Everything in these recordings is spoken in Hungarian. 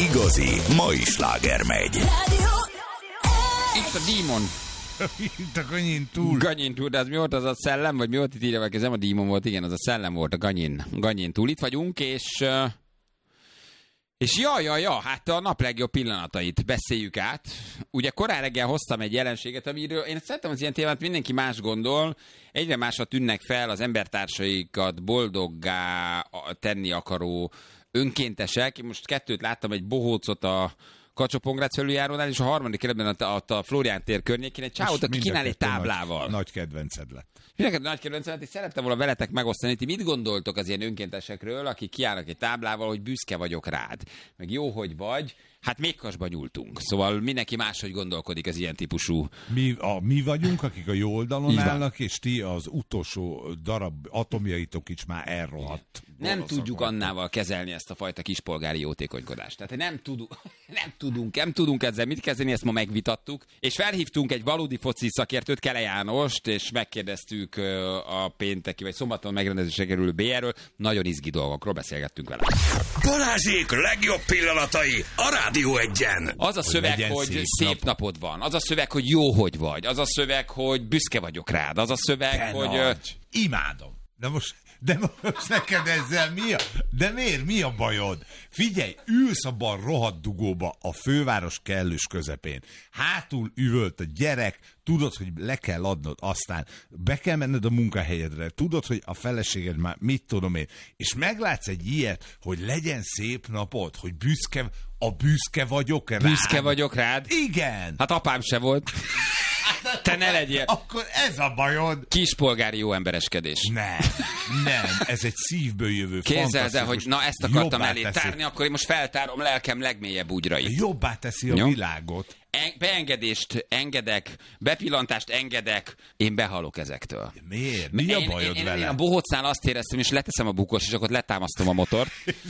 igazi mai sláger megy. Itt a Dímon. Itt a Ganyin túl. Ganyin túl, de az mi volt, az a szellem, vagy mi volt itt írja, vagy ez nem a Dímon volt, igen, az a szellem volt, a Ganyin túl. Itt vagyunk, és hát a nap legjobb pillanatait beszéljük át. Ugye korán reggel hoztam egy jelenséget, amiről én szeretem az ilyen témát, mindenki más gondol, egyre másra tűnnek fel az embertársaikat boldoggá tenni akaró önkéntesek. Én most kettőt láttam, egy bohócot a Kacsó-Pongrác felüljárónál, és a harmadik kerületben a Flórián tér környékén egy csávót, aki kínál egy táblával. Nagy kedvenced lett. Mindenki nagy kedvenced lett, és szerettem volna veletek megosztani, ti mit gondoltok az ilyen önkéntesekről, akik kiállnak egy táblával, hogy büszke vagyok rád, meg jó, hogy vagy. Hát mékkasba nyúltunk. Szóval mindenki máshogy gondolkodik az ilyen típusú. Mi vagyunk, akik a jó oldalon állnak, és ti az utolsó darab atomjaitok is már elrohadt. Nem tudjuk Annával kezelni ezt a fajta kispolgári jótékonykodást. Tehát nem tudunk ezzel mit kezdeni, ezt ma megvitattuk. És felhívtunk egy valódi foci szakértőt, Kele Jánost, és megkérdeztük a pénteki vagy szombaton megrendezésre kerülő BR-ről. Nagyon izgi dolgokról beszélgettünk vele. Balázsék legjobb pillanatai a Rádió Egyen. Az a szöveg, hogy szép napod van. Az a szöveg, hogy jó, hogy vagy. Az a szöveg, hogy büszke vagyok rád. Az a szöveg, de hogy... Imádom. De most neked ezzel mi a... De miért? Mi a bajod? Figyelj, ülsz abban a rohadt dugóba a főváros kellős közepén. Hátul üvölt a gyerek, tudod, hogy le kell adnod, aztán be kell menned a munkahelyedre, tudod, hogy a feleséged már mit tudom én, és meglátsz egy ilyet, hogy legyen szép napod, hogy büszke vagyok rád. Büszke vagyok rád? Igen. Hát apám se volt. Te ne legyél. Akkor ez a bajod. Kispolgári jó embereskedés. Nem, ez egy szívből jövő Képzeld el, hogy na ezt akartam elé tárni, akkor én most feltárom lelkem legmélyebb úgyrait. Jobbá teszi a világot. Beengedést engedek, bepillantást engedek, én behalok ezektől. Miért? Mi a bajod vele? Én a bohócnál azt éreztem, és leteszem a bukós, és akkor letámasztom a motort.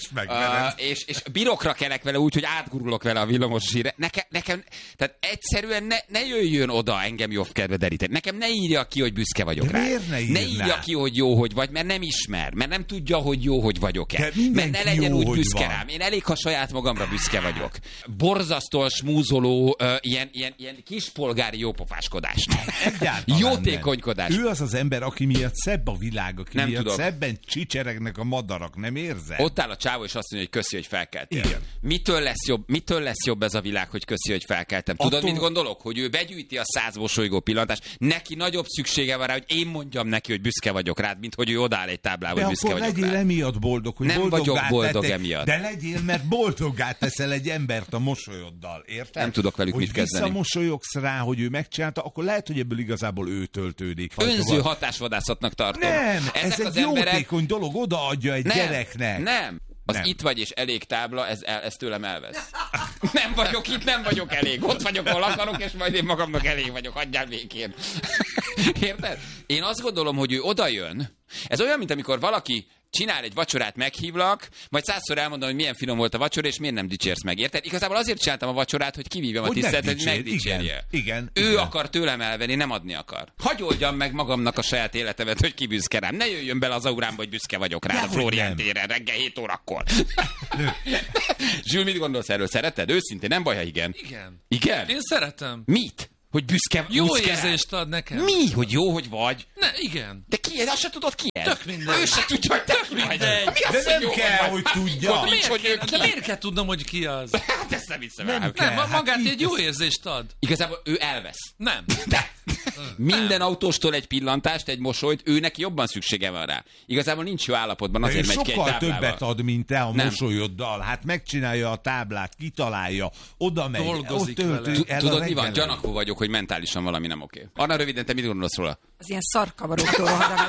És birokra kelek vele úgy, hogy átgurulok vele a villamos sírre. Nekem, tehát egyszerűen ne jöjjön oda engem jobb kedve deríteni. Nekem ne írja ki, hogy büszke vagyok rá. Ne írja ki, hogy jó, hogy vagy, mert nem ismer, mert nem tudja, hogy jó, hogy vagyok-e. Mert ne legyen úgy büszke rám. Én elég, ha saját magamra büszke vagyok. Borzasztóan smúzoló, ilyen kispolgári jópofáskodás. Jótékonykodás. Ő az ember, aki miatt szebb a világ, aki nem miatt szebben csicseregnek a madarak, nem érzed? Ott áll a csávó, és azt mondja, hogy köszi, hogy felkeltél. Mitől lesz jobb ez a világ, hogy köszi, hogy felkeltem? Tudod, mit gondolok? Hogy ő begyűjti a 100 mosolygó pillantást, neki nagyobb szüksége van rá, hogy én mondjam neki, hogy büszke vagyok rád, mint hogy ő odáll egy táblával, hogy büszke vagyok rád. De akkor legyél emiatt boldog, hogy nem vagyok boldog emiatt. De legyél, mert boldoggá teszel egy embert a mosolyoddal, érted? Nem tudok velük mit kezdeni. Visszamosolyogsz rá, hogy ő megcsinálta, akkor lehet, hogy ebből igazából ő töltődik. Önző hatásvadászatnak tartom. Nem, ez egy jótékony dolog, odaadja egy gyereknek. Nem. Itt vagy és elég tábla, ez tőlem elvesz. Nem vagyok itt, nem vagyok elég. Ott vagyok, ahol akarok, és majd én magamnak elég vagyok. Hagyjál békén. Érted? Én azt gondolom, hogy ő odajön. Ez olyan, mint amikor valaki csinál egy vacsorát, meghívlak, majd 100-szor elmondom, hogy milyen finom volt a vacsora, és miért nem dicsérsz meg, érted? Igazából azért csináltam a vacsorát, hogy kivívjam a tiszteletet, hogy megdicsérje. Igen. Ő akar tőlem elvenni, nem adni akar. Hagy oldjam meg magamnak a saját életemet, hogy ki büszke rám. Ne jöjjön bele az aurámba, hogy büszke vagyok rá a Flórián téren reggel 7 órakor. Zsül, mit gondolsz erről? Szereted? Őszintén, nem baj, ha igen. Igen? Én szeretem. Mit? Hogy büszke jó érzést ad nekem. Mi? Hogy jó, hogy vagy? Igen. De ki ez? Azt se tudod ki ez? Tök mindegy. Ő se tudja, hogy tök mindegy. De nem kell, hogy tudja. De miért kell tudnom, hogy ki az? Hát ezt nem hiszem el. Nem, magát egy jó érzést ad. Igazából ő elvesz. Nem. Minden autóstól egy pillantást, egy mosolyt, ő neki jobban szüksége van rá. Igazából nincs jó állapotban, azért megy ki egy táblával. Sokkal többet ad, mint te a mosolyoddal. Hát megcsinálja a táblát, kitalálja, oda megy. Dolgozik vele. Tudod, mi van? Gyanakvó vagyok, hogy mentálisan valami nem oké. Anna, röviden, te mit gondolsz róla? Az ilyen szarkavaróktól rohad.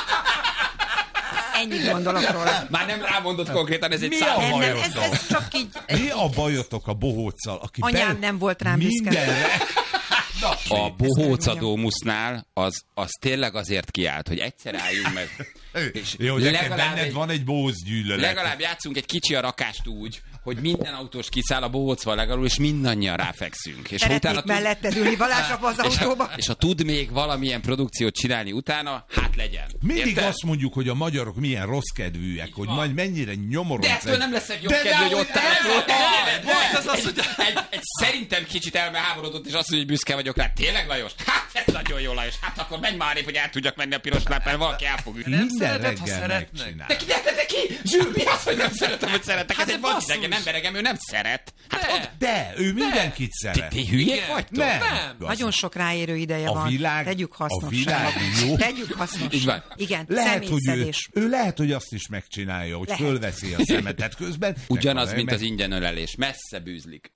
Ennyit gondolok róla. Már nem rámondott konkrétan, ez egy szám. Ez csak így... Mi a bajotok a bohóccal? Aki anyám nem volt rám büszke. A Bohóca Dómusznál az tényleg azért kiállt, hogy egyszer álljunk meg. És jó, benned van egy bózgyűlölet. Legalább játszunk egy kicsi a rakást úgy, hogy minden autós kiszáll a bohócval legalul, és mindannyian ráfekszünk. És utána melletted ülni Balázsra az autóba. És ha tud még valamilyen produkciót csinálni utána, hát legyen. Mindig azt mondjuk, hogy a magyarok milyen rossz kedvűek, hogy majd mennyire nyomorodsz. De ettől nem lesz egy jobb kedvű, hogy ott áll. ez az, hogy... egy szerintem kicsit elmeháborodott, és azt mondja, hogy büszke vagyok rá. Tényleg, Lajos? Hát ez nagyon jó, Lajos. Hát akkor menj már, hogy el tudjak menni a piros lámpán, valaki el fog ütni. Nem Minden szereted, ha reggel szeretnek. De ki? Zsül, mi az, hogy nem szeretem, hogy szeretek? Ez Hát egy de basszus. vadidegen emberegem, ő nem szeret. De, ő mindenkit szeret. Ti hülyék Igen. vagytok? Nem. Nagyon sok ráérő ideje A van. világ- Tegyük a hasznosra. világ jó. Tegyük hasznosra. Így van. Igen, Lehet, hogy személyszedés. ő lehet, hogy azt is megcsinálja, hogy Lehet. fölveszi a szemetet közben. Ugyanaz, mint az ingyenölelés. Messze bűzlik.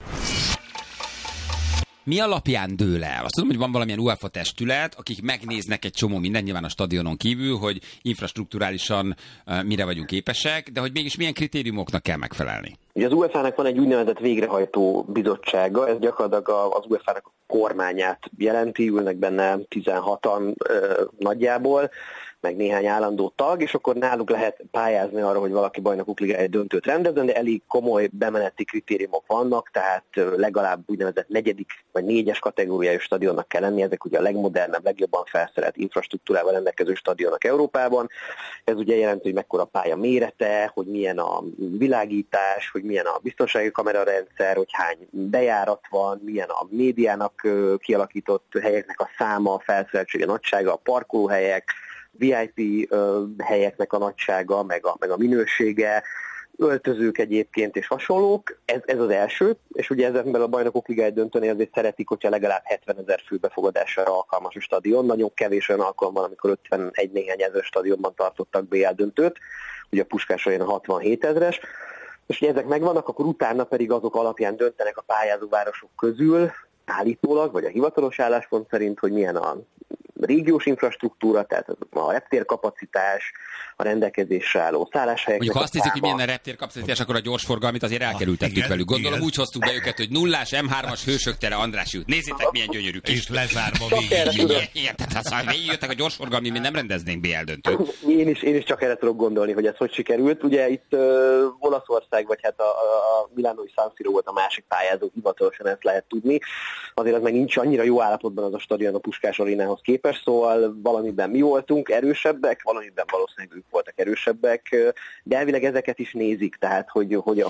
Mi alapján dől el? Azt tudom, hogy van valamilyen UEFA testület, akik megnéznek egy csomó minden, nyilván a stadionon kívül, hogy infrastrukturálisan mire vagyunk képesek, de hogy mégis milyen kritériumoknak kell megfelelni. Ugye az UEFA-nak van egy úgynevezett végrehajtó bizottsága, ez gyakorlatilag az UEFA-nak a kormányát jelenti, ülnek benne 16-an nagyjából, meg néhány állandó tag, és akkor náluk lehet pályázni arra, hogy valaki bajnokok ligája döntőt rendezzen, de elég komoly bemeneti kritériumok vannak, tehát legalább úgynevezett 4. vagy 4-es kategóriájú stadionnak kell lenni, ezek ugye a legmodernebb, legjobban felszerelt infrastruktúrával rendelkező stadionok Európában. Ez ugye jelenti, hogy mekkora a pálya mérete, hogy milyen a világítás, hogy milyen a biztonsági kamerarendszer, hogy hány bejárat van, milyen a médiának kialakított helyeknek a száma, a felszereltsége, nagysága, a parkolóhelyek, VIP helyeknek a nagysága, meg a minősége, öltözők egyébként és hasonlók. Ez az első, és ugye ezenben a bajnokok ligája döntőnél azért szeretik, hogyha legalább 70 000 fő befogadására alkalmas a stadion. Nagyon kevés olyan alkalom van, amikor 51 néhány ezer stadionban tartottak BL döntőt, ugye a Puskás Aréna 67 000-es. És ugye ezek megvannak, akkor utána pedig azok alapján döntenek a pályázó városok közül, állítólag, vagy a hivatalos álláspont szerint, hogy milyen a régiós infrastruktúra, tehát a reptérkapacitás, a rendelkezésre álló szálláshelyek. Mondjuk ha azt hiszik, hogy milyen a reptérkapacitás, akkor a gyorsforgalmit azért elkerültettük igen, velük. Gondolom igen. úgy hoztuk be őket, hogy 0-as M3-as hősök tere András út. Nézzétek, milyen gyönyörű kis. És lezárva végig. Igen, tehát ha végigjöttek a gyorsforgalmi, mi nem rendeznénk BL döntőt. Én is csak erre tudok gondolni, hogy ez hogy sikerült. Ugye itt Olaszország, vagy hát a Milánói San Siro volt a másik pályázó, hivatalosan ezt lehet tudni. Azért az meg nincs annyira jó állapotban az a stadion a Puskás Arénához képest, szóval valamiben mi voltunk erősebbek, valamiben valószínűleg ők voltak erősebbek, de elvileg ezeket is nézik, tehát hogy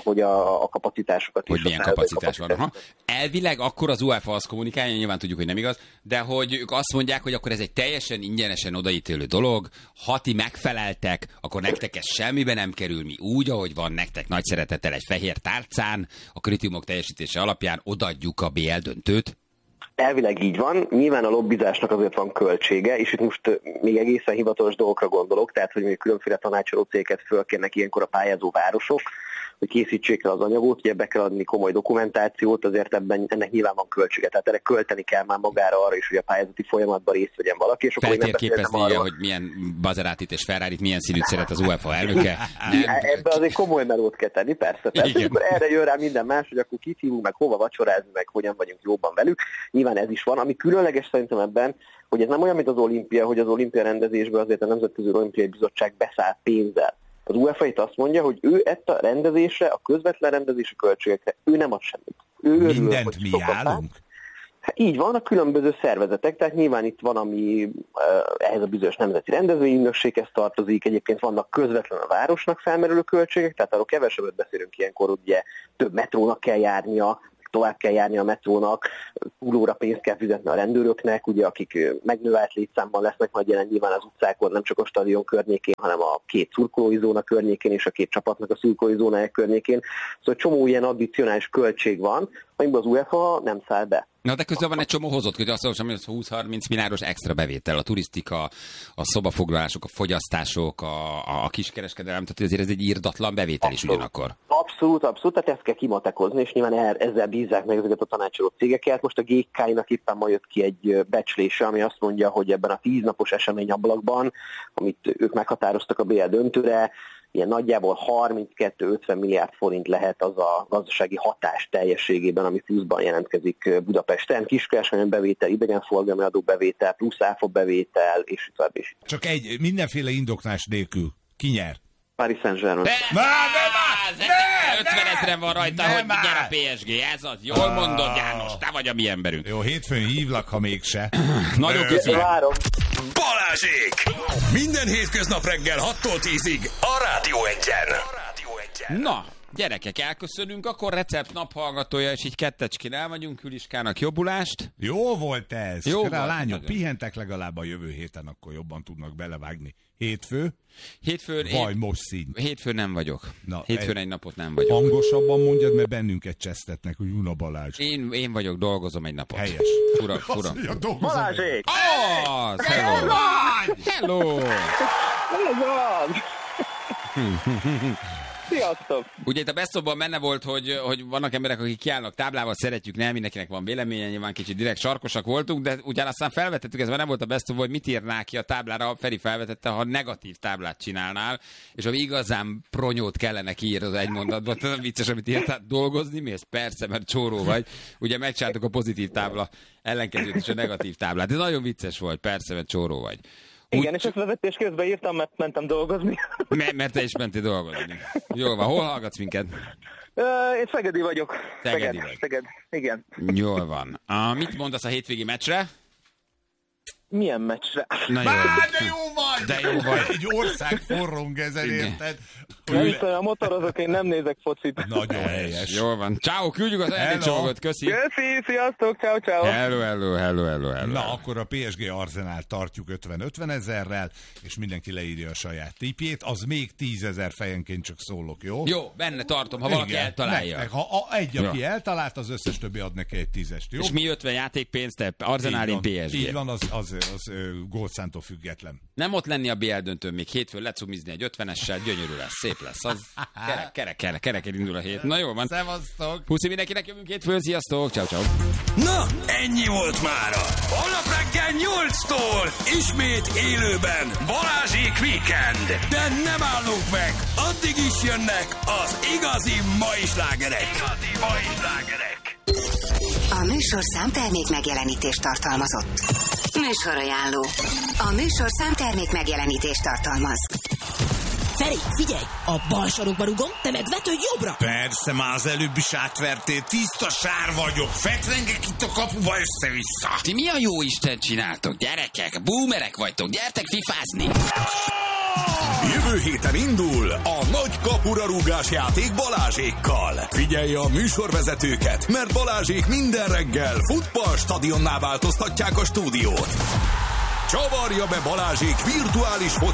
a kapacitásokat hogy is. milyen kapacitás van. Aha. Elvileg akkor az UEFA azt kommunikálja, nyilván tudjuk, hogy nem igaz, de hogy ők azt mondják, hogy akkor ez egy teljesen ingyenesen odaítélő dolog, ha ti megfeleltek, akkor nektek ez semmibe nem kerül, mi úgy, ahogy van, nektek nagy szeretettel egy fehér tárcán, a kritériumok teljesítése alapján odaadjuk a BL döntőt. Elvileg így van, nyilván a lobbizásnak azért van költsége, és itt most még egészen hivatalos dolgokra gondolok, tehát hogy még különféle tanácsadó cégeket fölkérnek ilyenkor a pályázó városok, hogy készítsék el az anyagot, ugye be kell adni komoly dokumentációt, azért ennek nyilván van költsége, tehát erre költeni kell már magára arra is, hogy a pályázati folyamatban részt vegyen valaki, és akkor még nem feltérképezni, arról, hogy milyen Maserátit és Ferrarit, milyen színűt szeret az UEFA elnöke. Ebbe azért komoly melót kell tenni, persze. Tehát akkor erre jön rá minden más, hogy akkor kit hívunk, meg hova vacsorázni, meg hogyan vagyunk jóban velük. Nyilván ez is van. Ami különleges szerintem ebben, hogy ez nem olyan, mint az olimpia, hogy az olimpia rendezésből azért a Nemzetközi Olimpiai Bizottság beszáll pénzzel. Az UEFA itt azt mondja, hogy ő ezt a rendezésre, a közvetlen rendezési költségekre, ő nem ad semmit. Mindent mi állunk? Hát így van, a különböző szervezetek, tehát nyilván itt van, ami ehhez a bizonyos nemzeti rendezvényügynökséghez tartozik, egyébként vannak közvetlen a városnak felmerülő költségek, tehát arról kevesebbet beszélünk ilyenkor, ugye több metrónak kell járnia, tovább kell járni a metrónak, túlóra pénzt kell fizetni a rendőröknek, ugye, akik megnövelt létszámban lesznek majd jelen nyilván az utcákon, nem csak a stadion környékén, hanem a két szurkolói zóna környékén és a két csapatnak a szurkolói zónája környékén. Szóval csomó ilyen addicionális költség van, amiben az UEFA nem száll be. Na, de közben van egy csomó hozott, hogy azt mondom, hogy 20-30 milliárdos extra bevétel, a turisztika, a szobafoglalások, a fogyasztások, a kiskereskedelem, tehát azért ez egy írdatlan bevétel is ugyanakkor. Abszolút, tehát ezt kell kimatekozni, és nyilván ezzel bízzák meg ezeket a tanácsadó cégeket. Most a GK-nak éppen ma jött ki egy becslése, ami azt mondja, hogy ebben a 10 napos eseményablakban, amit ők meghatároztak a BL döntőre, ilyen nagyjából 32-50 milliárd forint lehet az a gazdasági hatás teljességében, ami pluszban jelentkezik Budapesten. Kiskereskedelmi bevétel, idegenforgalmi adó bevétel, plusz áfa bevétel, és tovább is. Csak egy mindenféle indoklás nélkül. Ki nyer? Paris Saint-Germain. 50 000 van rajta, hogy nyer a PSG. Ez az. Jól mondod, János, te vagy a mi emberünk. Jó, hétfőn hívlak, ha mégse. Nagyon köszönöm. Várom. Balázsék! Minden hétköznap reggel 6-tól 10-ig a Rádió Egyen. Na, Gyerekek, elköszönünk, akkor recept naphallgatója, és így kettecskén el vagyunk, Küliskának jobbulást. Jó volt ez. Jó A volt, lányok nagyon. pihentek legalább a jövő héten, akkor jobban tudnak belevágni. Hétfőn most szín. Hétfőn nem vagyok. Na, Hétfőn egy napot nem vagyok. Hangosabban mondjad, mert bennünket csesztetnek, hogy Una Balázs. Én vagyok, dolgozom egy napot. Helyes. Fura. Balázsék! Hello! Hello! Sziasztok! Ugye itt a Best of-ban benne volt, hogy vannak emberek, akik kiállnak táblával, szeretjük, nem mindenkinek van véleménye, nyilván kicsit direkt sarkosak voltunk, de ugyan aztán felvetettük, ez már nem volt a Best of, hogy mit írnál ki a táblára, Feri felvetette, ha negatív táblát csinálnál, és ami igazán pronyót kellene kiírni az egy mondatban, tudom vicces, amit írtál, dolgozni mész? Persze, mert csóró vagy. Ugye megcsináltuk a pozitív tábla ellenkezőt és a negatív táblát. Ez nagyon vicces volt, persze, mert csóró vagy. Igen, és ezt vezetés közben írtam, mert mentem dolgozni. Mert te is mentél dolgozni. Jól van, hol hallgatsz minket? Én szegedi vagyok. Szegedi vagy. Szeged, igen. Jól van. Mit mondasz a hétvégi meccsre? Milyen meccsre? Na jó. De jó vagy! De jó vagy. Egy ország forrong ezen, érted? Nem tudom, motorozok, én nem nézek focit. Nagyon helyes. Jól van. Ciao, küldjük az ajándékcsomagot, köszi. Köszi, sziasztok, ciao, ciao. Hello. Na, akkor a PSG Arsenal tartjuk 50-50 ezerrel, és mindenki leírja a saját tippjét, az még 10 000 fejenként csak szólok, jó? Jó, benne tartom, ha valaki eltalálja. Ha egy, aki eltalált, az összes többi ad neki egy 10-est, jó? És mi 50 játékpénzt, te Arsenal, én PSG. Így van, az gólszántól független. Nem ott lenni a BL döntőn, még hétfőn lecumizni egy 50-essel, gyönyörű lesz, szép lesz. Az kerek indul a hét. Na jó van. Szevasztok! Puszi mindenkinek, jövünk hétfőn, sziasztok, ciao. Na, ennyi volt mára. Holnap reggel 8-tól ismét élőben Balázsék Weekend. De nem állunk meg, addig is jönnek az igazi mai slágerek. A műsorszám termék megjelenítést tartalmazott. Műsorajánló. A műsorszám termék megjelenítést tartalmaz. Feri, figyelj! A bal sarokba rugom, te meg vetődj jobbra! Persze, már az előbb is átvertél, tiszta sár vagyok, fetrengek itt a kapuba össze-vissza. Ti mi a jó Isten csináltok, gyerekek? Boomerek vagytok, gyertek fifázni! Jövő héten indul a nagy kapura rúgás játék Balázsékkal. Figyelj a műsorvezetőket, mert Balázsék minden reggel futballstadionná változtatják a stúdiót. Csavarja be Balázsék virtuális foci